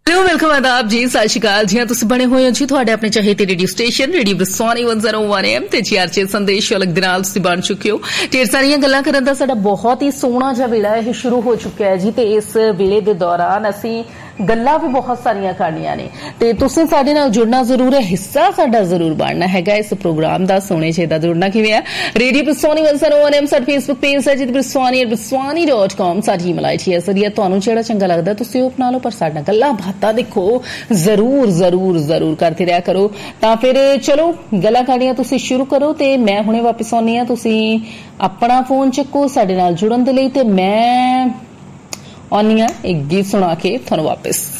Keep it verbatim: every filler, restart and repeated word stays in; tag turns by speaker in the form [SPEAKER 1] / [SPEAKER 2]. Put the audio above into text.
[SPEAKER 1] Hello welcome आदाब जी सत श्री अकाल जी तुम बने हुए हो जी थोड़े अपने चाहते radio station radio ब्रसवानी one zero one M ते जी आर चे संदेश अलग दे नाल तुसीं बन चुके हो। ढेर सारियां गल्लां करन दा साडा बहुत ही सोहना जिहा वेला यह शुरू हो चुका है जी ते इस वेले दे दौरान असीं गल्लां भी बहुत सारियां करनियां ने ते तुसीं साडे नाल जुड़ना जरूर है, हिस्सा साडा जरूर बनना हैगा इस प्रोग्राम दा। सोहणे छेदा जुड़ना किवें है radio ब्रसवानी one zero one M साडा फेसबुक पेज है जी ब्रसवानी ब्रसवानी dot com sari email I D है जरिए तुहानूं जेहड़ा चंगा लगदा तुसीं ओह अपना लो, पर साडे नाल गल्लां बातां देखो जरूर जरूर जरूर करते रहा करो। तां फिर चलो गल्लां करनियां तुसीं शुरू करो ते मैं हुणे वापस आउणी आ, तुसीं अपना फोन चुको साडे नाल जुड़न दे लई ते मैं आउणी आ एक गीत सुणा के तुहानूं वापस।